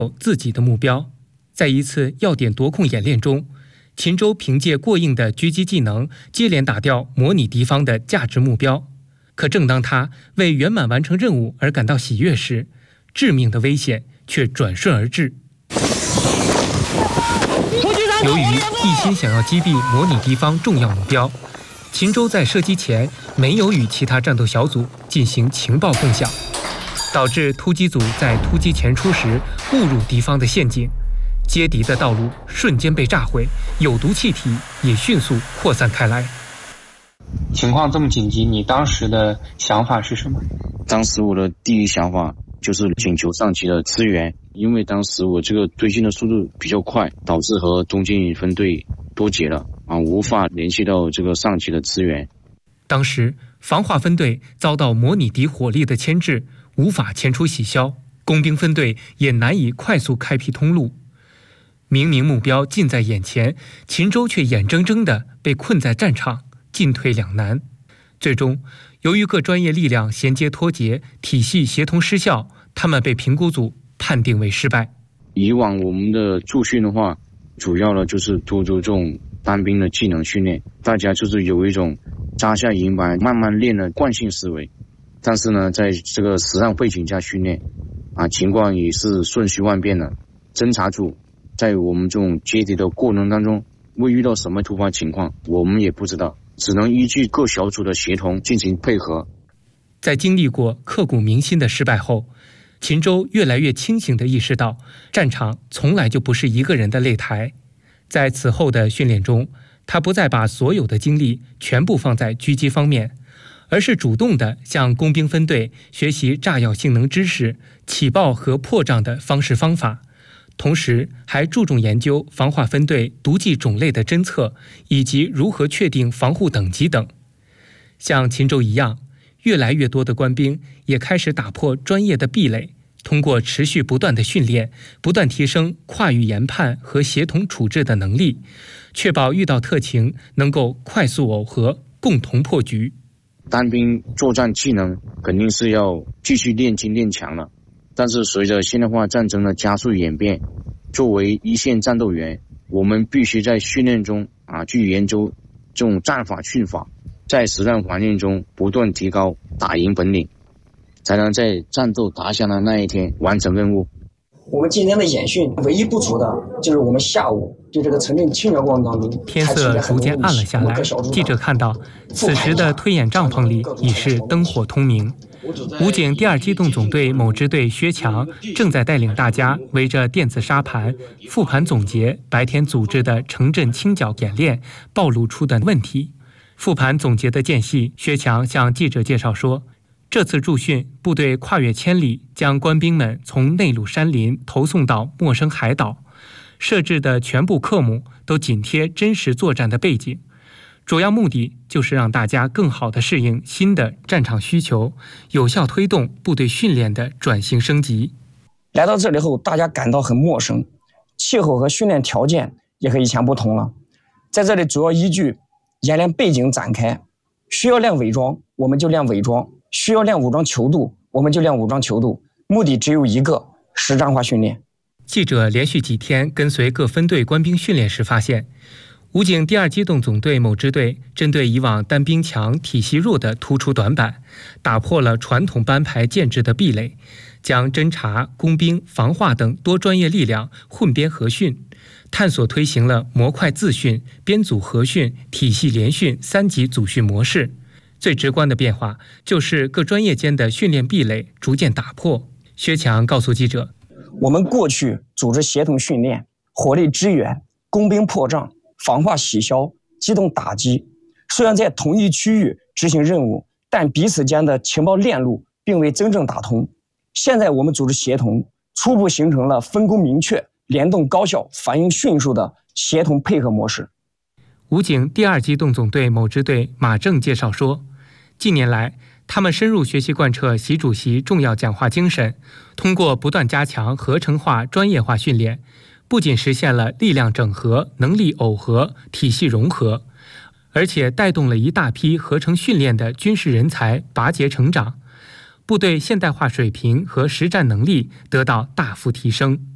自己的目标。在一次要点夺控演练中，秦州凭借过硬的狙击技能，接连打掉模拟敌方的价值目标。可正当他为圆满完成任务而感到喜悦时，致命的危险却转瞬而至。由于一心想要击毙模拟敌方重要目标，秦州在射击前没有与其他战斗小组进行情报共享，导致突击组在突击前出时误入敌方的陷阱，接敌的道路瞬间被炸毁，有毒气体也迅速扩散开来。 情况这么紧急，你当时的想法是什么？ 当时我的第一想法就是请求上级的支援，因为当时我这个推进的速度比较快，导致和东进分队脱节了无法联系到这个上级的支援。 当时防化分队遭到模拟敌火力的牵制，无法前出洗消，工兵分队也难以快速开辟通路。明明目标近在眼前，秦州却眼睁睁地被困在战场，进退两难。最终，由于各专业力量衔接脱节，体系协同失效，他们被评估组判定为失败。 以往我们的驻训的话，主要的就是突出这种单兵的技能训练，大家就是有一种扎下营板慢慢练的惯性思维。但是呢，在这个实战背景下训练情况也是瞬息万变的。侦察组在我们这种接敌的过程当中，会遇到什么突发情况，我们也不知道，只能依据各小组的协同进行配合。 在经历过刻骨铭心的失败后，秦州越来越清醒地意识到，战场从来就不是一个人的擂台。在此后的训练中，他不再把所有的精力全部放在狙击方面，而是主动地向工兵分队学习炸药性能知识、起爆和破障的方式方法，同时还注重研究防化分队毒剂种类的侦测，以及如何确定防护等级等。像秦州一样，越来越多的官兵也开始打破专业的壁垒，通过持续不断的训练，不断提升跨域研判和协同处置的能力，确保遇到特情能够快速耦合，共同破局。 单兵作战技能肯定是要继续练精练强了，但是随着现代化战争的加速演变，作为一线战斗员，我们必须在训练中去研究这种战法训法，在实战环境中不断提高打赢本领，才能在战斗打响的那一天完成任务。 我们今天的演训唯一不足的就是我们下午对这个城镇清剿过程当中， 天色逐渐暗了下来，记者看到此时的推演帐篷里已是灯火通明。武警第2机动总队某支队薛强正在带领大家围着电子沙盘复盘总结白天组织的城镇清剿演练暴露出的问题。复盘总结的间隙，薛强向记者介绍说，这次驻训，部队跨越千里，将官兵们从内陆山林投送到陌生海岛，设置的全部科目都紧贴真实作战的背景，主要目的就是让大家更好地适应新的战场需求，有效推动部队训练的转型升级。 来到这里后，大家感到很陌生，气候和训练条件也和以前不同了。在这里主要依据演练背景展开，需要练伪装，我们就练伪装；需要练武装球度，我们就练武装球度。目的只有一个，实战化训练。 记者连续几天跟随各分队官兵训练时发现，武警第2机动总队某支队针对以往单兵强体系弱的突出短板，打破了传统班排建制的壁垒，将侦察、工兵、防化等多专业力量混编合训，探索推行了模块自训、编组合训、体系联训3级组训模式。最直观的变化就是各专业间的训练壁垒逐渐打破。薛强告诉记者， 我们过去组织协同训练、火力支援、工兵破障、防化洗消、机动打击，虽然在同一区域执行任务，但彼此间的情报链路并未真正打通。现在我们组织协同，初步形成了分工明确、联动高效、反应迅速的协同配合模式。 武警第2机动总队某支队马正介绍说，近年来他们深入学习贯彻习主席重要讲话精神，通过不断加强合成化、专业化训练，不仅实现了力量整合、能力耦合、体系融合，而且带动了一大批合成训练的军事人才拔节成长，部队现代化水平和实战能力得到大幅提升。